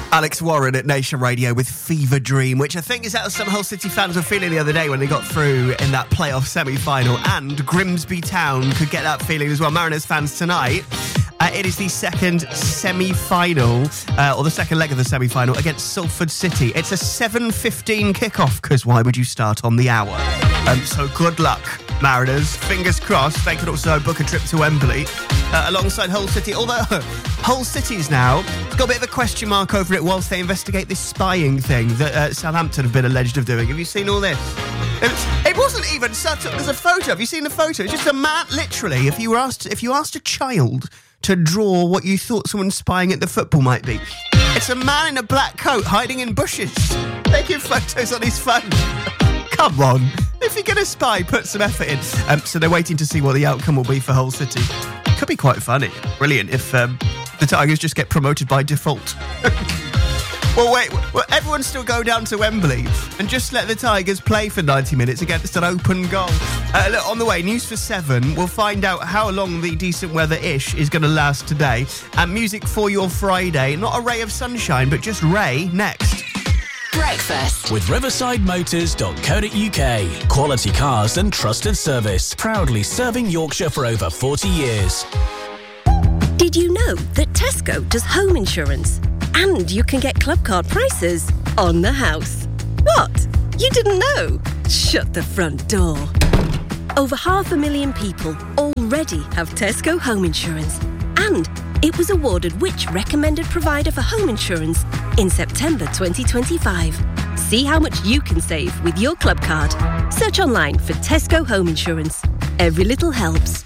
Alex Warren at Nation Radio with Fever Dream, which I think is how some Hull City fans were feeling the other day when they got through in that playoff semi-final, and Grimsby Town could get that feeling as well. Mariners fans tonight, it is the second semi-final, or the second leg of the semi-final against Salford City. It's a 7:15 kickoff, because why would you start on the hour? So good luck, Mariners. Fingers crossed they could also book a trip to Wembley alongside Hull City, although Hull City's now got a bit of a question mark over it whilst they investigate this spying thing that Southampton have been alleged of doing. Have you seen all this? It wasn't even such a... There's a photo. Have you seen the photo? It's just a man, literally, if you asked a child to draw what you thought someone spying at the football might be, it's a man in a black coat hiding in bushes, taking photos on his phone. Come on. If you're going to spy, put some effort in. So they're waiting to see what the outcome will be for Hull City. Could be quite funny. Brilliant if the Tigers just get promoted by default. Well, wait. Well, everyone still go down to Wembley and just let the Tigers play for 90 minutes against an open goal. Look, on the way, news for 7. We'll find out how long the decent weather-ish is going to last today. And music for your Friday. Not a ray of sunshine, but just Ray next. Breakfast with riversideMotors.co.uk. Quality cars and trusted service. Proudly serving Yorkshire for over 40 years. Did you know that Tesco does home insurance? And you can get club card prices on the house. What? You didn't know? Shut the front door. Over 500,000 people already have Tesco home insurance. And it was awarded which recommended provider for home insurance in September 2025. See how much you can save with your club card. Search online for Tesco Home Insurance. Every little helps.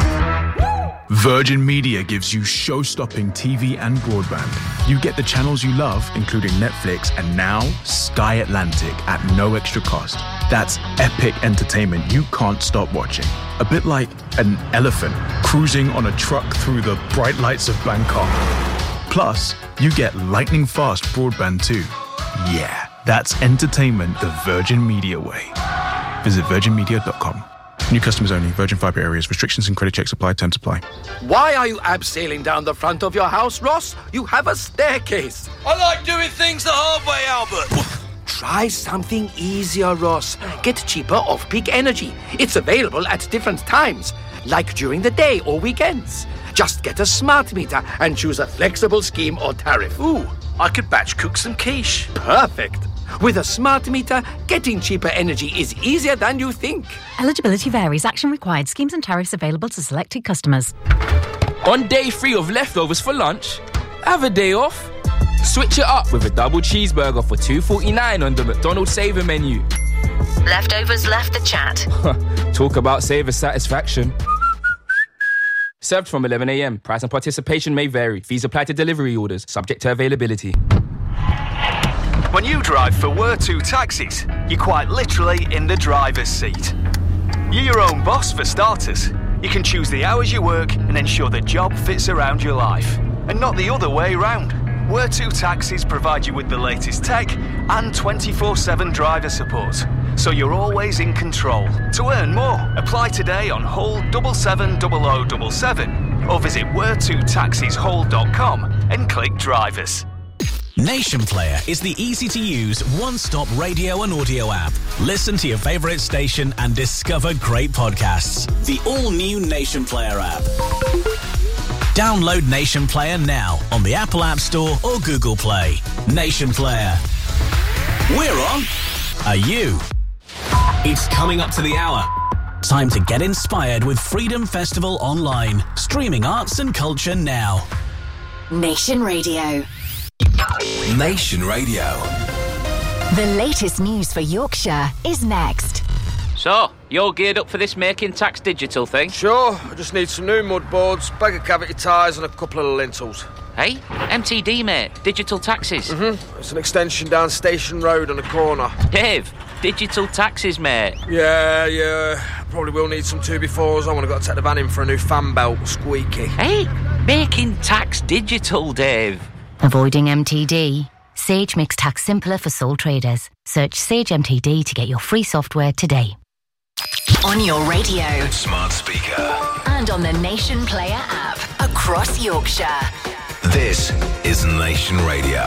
Virgin Media gives you show-stopping TV and broadband. You get the channels you love, including Netflix and now Sky Atlantic at no extra cost. That's epic entertainment you can't stop watching. A bit like an elephant cruising on a truck through the bright lights of Bangkok. Plus, you get lightning-fast broadband too. Yeah, that's entertainment the Virgin Media way. Visit virginmedia.com. New customers only. Virgin Fibre areas. Restrictions and credit checks apply. Terms apply. Why are you abseiling down the front of your house, Ross? You have a staircase. I like doing things the hard way, Albert. Try something easier, Ross. Get cheaper off-peak energy. It's available at different times, like during the day or weekends. Just get a smart meter and choose a flexible scheme or tariff. Ooh, I could batch cook some quiche. Perfect. With a smart meter, getting cheaper energy is easier than you think. Eligibility varies. Action required. Schemes and tariffs available to selected customers. On day 3 of leftovers for lunch, have a day off. Switch it up with a double cheeseburger for $2.49 on the McDonald's Saver menu. Leftovers left the chat. Talk about Saver satisfaction. Served from 11 a.m. Price and participation may vary. Fees apply to delivery orders, subject to availability. When you drive for Where2 Taxis, you're quite literally in the driver's seat. You're your own boss for starters. You can choose the hours you work and ensure the job fits around your life. And not the other way round. Where2 Taxis provide you with the latest tech and 24/7 driver support. So you're always in control. To earn more, apply today on Hull 770077 or visit where2taxishull.com and click drivers. Nation Player is the easy-to-use, one-stop radio and audio app. Listen to your favourite station and discover great podcasts. The all-new Nation Player app. Download Nation Player now on the Apple App Store or Google Play. Nation Player. We're on. Are you? It's coming up to the hour. Time to get inspired with Freedom Festival Online. Streaming arts and culture now. Nation Radio. Nation Radio. The latest news for Yorkshire is next. So, you're geared up for this Making Tax Digital thing? Sure, I just need some new mud boards, bag of cavity tyres and a couple of lintels. Hey, MTD, mate. Digital taxes. It's an extension down Station Road on a corner. Dave, digital taxes, mate. Yeah. Probably will need some 2x4s. I want to go take the van in for a new fan belt. Squeaky. Hey, Making Tax Digital, Dave. Avoiding MTD. Sage makes tax simpler for sole traders. Search Sage MTD to get your free software today. On your radio. Smart speaker. And on the Nation Player app. Across Yorkshire. This is Nation Radio.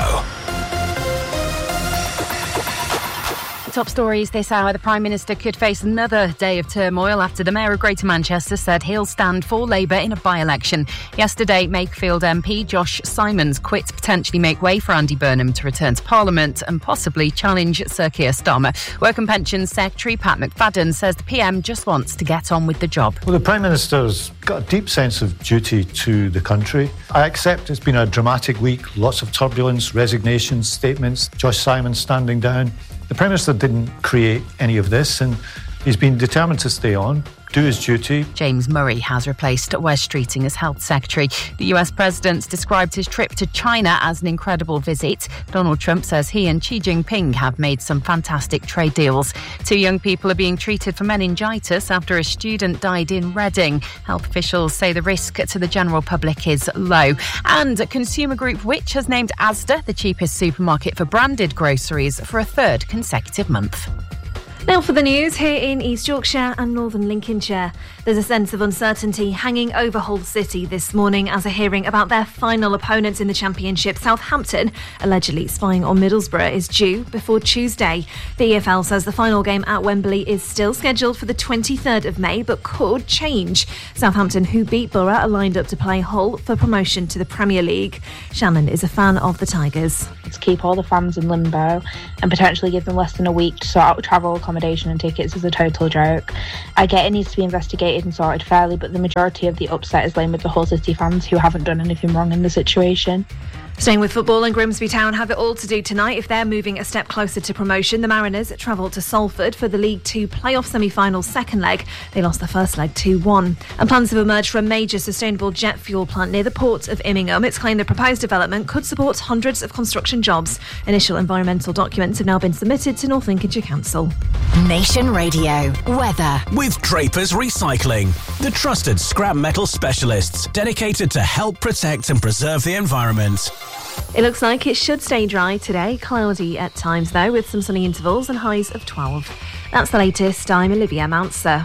Top stories this hour. The Prime Minister could face another day of turmoil after the Mayor of Greater Manchester said he'll stand for Labour in a by-election. Yesterday, Makefield MP Josh Simons quit to potentially make way for Andy Burnham to return to Parliament and possibly challenge Sir Keir Starmer. Work and Pensions Secretary Pat McFadden says the PM just wants to get on with the job. Well, the Prime Minister's got a deep sense of duty to the country. I accept it's been a dramatic week, lots of turbulence, resignations, statements, Josh Simons standing down. The Prime Minister didn't create any of this, and he's been determined to stay on, do his duty. James Murray has replaced Wes Streeting as Health Secretary. The US President described his trip to China as an incredible visit. Donald Trump says he and Xi Jinping have made some fantastic trade deals. 2 young people are being treated for meningitis after a student died in Reading. Health officials say the risk to the general public is low. And consumer group Which has named Asda the cheapest supermarket for branded groceries for a third consecutive month. Now for the news here in East Yorkshire and Northern Lincolnshire. There's a sense of uncertainty hanging over Hull City this morning as a hearing about their final opponents in the Championship, Southampton, allegedly spying on Middlesbrough, is due before Tuesday. The EFL says the final game at Wembley is still scheduled for the 23rd of May, but could change. Southampton, who beat Borough, are lined up to play Hull for promotion to the Premier League. Shannon is a fan of the Tigers. To keep all the fans in limbo and potentially give them less than a week to sort out travel, accommodation and tickets is a total joke. I get it needs to be investigated and sorted fairly, but the majority of the upset is laid with the Hull City fans who haven't done anything wrong in the situation. Staying with football, and Grimsby Town have it all to do tonight if they're moving a step closer to promotion. The Mariners travel to Salford for the League 2 playoff semi-final second leg. They lost the first leg 2-1. And plans have emerged for a major sustainable jet fuel plant near the port of Immingham. It's claimed the proposed development could support hundreds of construction jobs. Initial environmental documents have now been submitted to North Lincolnshire Council. Nation Radio weather. With Drapers Recycling, the trusted scrap metal specialists dedicated to help protect and preserve the environment. It looks like it should stay dry today. Cloudy at times, though, with some sunny intervals and highs of 12. That's the latest. I'm Olivia Mounser.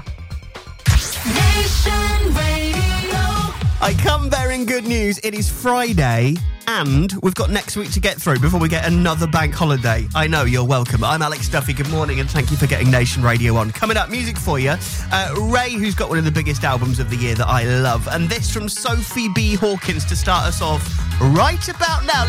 I come bearing good news. It is Friday, and we've got next week to get through before we get another bank holiday. I know, you're welcome. I'm Alex Duffy. Good morning, and thank you for getting Nation Radio on. Coming up, music for you. Ray, who's got one of the biggest albums of the year that I love. And this from Sophie B. Hawkins to start us off right about now.